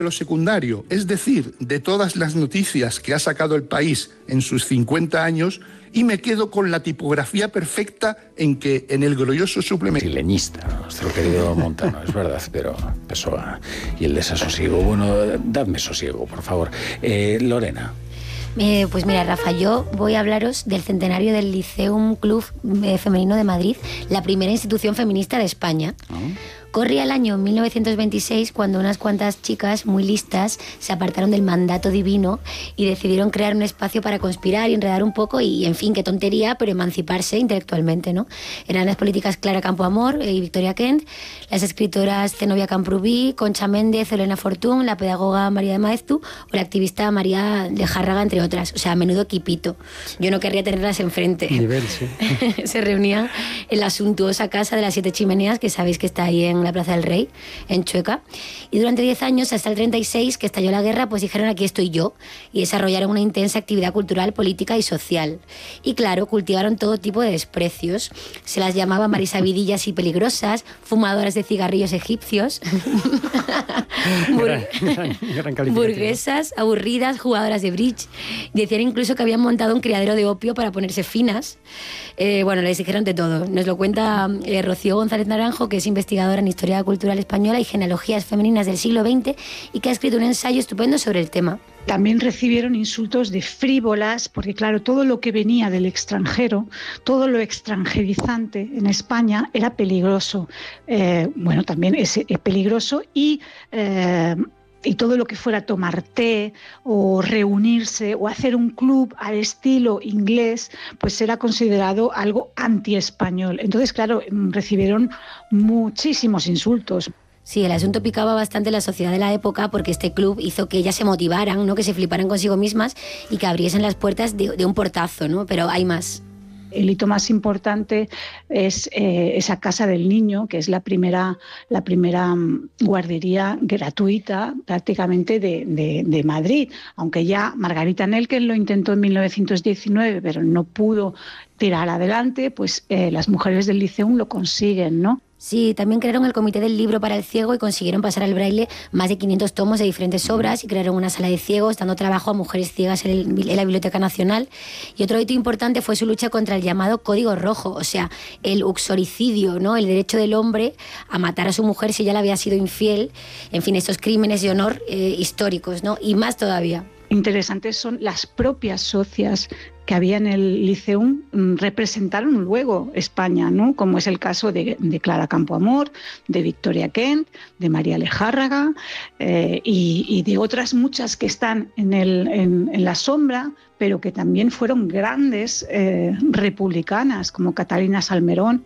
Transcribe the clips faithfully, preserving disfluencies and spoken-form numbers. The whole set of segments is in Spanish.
lo secundario, es decir, de todas las noticias que ha sacado el país en sus cincuenta años, y me quedo con la tipografía perfecta en que en el glorioso suplemento... Leñista, nuestro querido Montano, es verdad, pero Pessoa y el desasosiego. Bueno, dadme sosiego, por favor. Eh, Lorena. Eh, pues mira, Rafa, yo voy a hablaros del centenario del Liceum Club Femenino de Madrid, la primera institución feminista de España. ¿Oh? Corría el año mil novecientos veintiséis cuando unas cuantas chicas muy listas se apartaron del mandato divino y decidieron crear un espacio para conspirar y enredar un poco y, en fin, qué tontería, pero emanciparse intelectualmente, ¿no? Eran las políticas Clara Campoamor y Victoria Kent, las escritoras Zenobia Camprubí, Concha Méndez, Elena Fortún, la pedagoga María de Maeztu o la activista María de Járraga, entre otras. O sea, menudo equipito. Yo no querría tenerlas enfrente. Nivel, sí. Se reunían en la suntuosa casa de las Siete Chimeneas, que sabéis que está ahí en la Plaza del Rey, en Chueca, y durante diez años, hasta el treinta y seis, que estalló la guerra, pues dijeron aquí estoy yo, y desarrollaron una intensa actividad cultural, política y social. Y claro, cultivaron todo tipo de desprecios. Se las llamaba marisavidillas y peligrosas, fumadoras de cigarrillos egipcios, gran, gran, gran burguesas, aburridas, jugadoras de bridge. Decían incluso que habían montado un criadero de opio para ponerse finas. Eh, bueno, les dijeron de todo. Nos lo cuenta eh, Rocío González Naranjo, que es investigadora en Historia Cultural Española y Genealogías Femeninas del siglo veinte y que ha escrito un ensayo estupendo sobre el tema. También recibieron insultos de frívolas, porque claro, todo lo que venía del extranjero, todo lo extranjerizante en España era peligroso. Eh, bueno, también es, es peligroso y... Eh, y todo lo que fuera tomar té o reunirse o hacer un club al estilo inglés, pues era considerado algo anti-español. Entonces, claro, recibieron muchísimos insultos. Sí, el asunto picaba bastante en la sociedad de la época porque este club hizo que ellas se motivaran, ¿no? Que se fliparan consigo mismas y que abriesen las puertas de, de un portazo, ¿no? Pero hay más. El hito más importante es eh, esa Casa del Niño, que es la primera, la primera guardería gratuita prácticamente de, de, de Madrid. Aunque ya Margarita Nelken lo intentó en mil novecientos diecinueve, pero no pudo tirar adelante, pues eh, las mujeres del Liceum lo consiguen, ¿no? Sí, también crearon el Comité del Libro para el Ciego y consiguieron pasar al braille más de quinientos tomos de diferentes obras y crearon una sala de ciegos, dando trabajo a mujeres ciegas en, el, en la Biblioteca Nacional. Y otro hito importante fue su lucha contra el llamado Código Rojo, o sea, el uxoricidio, ¿no? El derecho del hombre a matar a su mujer si ella le había sido infiel. En fin, estos crímenes de honor eh, históricos, ¿no? Y más todavía. Interesantes son las propias socias que había en el Liceum, representaron luego España, ¿no? Como es el caso de, de Clara Campoamor, de Victoria Kent, de María Lejárraga eh, y, y de otras muchas que están en, el, en, en la sombra, pero que también fueron grandes eh, republicanas, como Catalina Salmerón.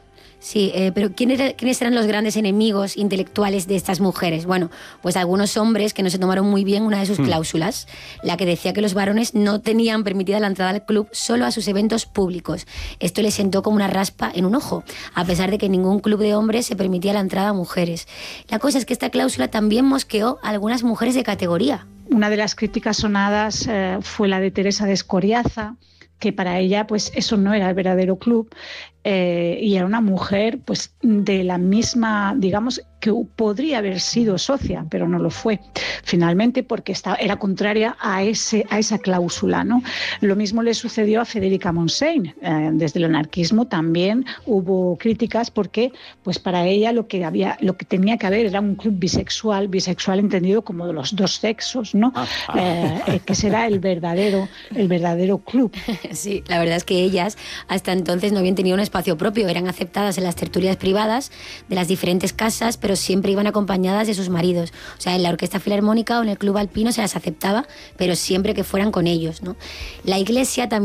Sí, eh, pero ¿quién era, ¿quiénes eran los grandes enemigos intelectuales de estas mujeres? Bueno, pues algunos hombres que no se tomaron muy bien una de sus cláusulas, la que decía que los varones no tenían permitida la entrada al club solo a sus eventos públicos. Esto les sentó como una raspa en un ojo, a pesar de que en ningún club de hombres se permitía la entrada a mujeres. La cosa es que esta cláusula también mosqueó a algunas mujeres de categoría. Una de las críticas sonadas eh, fue la de Teresa de Escoriaza, que para ella pues eso no era el verdadero club eh, y era una mujer pues de la misma, digamos, que podría haber sido socia, pero no lo fue finalmente porque estaba, era contraria a, ese, a esa cláusula, ¿no? Lo mismo le sucedió a Federica Montseny. Eh, desde el anarquismo también hubo críticas porque pues para ella lo que, había, lo que tenía que haber era un club bisexual, bisexual entendido como de los dos sexos, ¿no? Eh, eh, que será el verdadero, el verdadero club. Sí, la verdad es que ellas hasta entonces no habían tenido un espacio propio, eran aceptadas en las tertulias privadas de las diferentes casas, pero siempre iban acompañadas de sus maridos. O sea, en la Orquesta Filarmónica o en el Club Alpino se las aceptaba, pero siempre que fueran con ellos, ¿no? La Iglesia también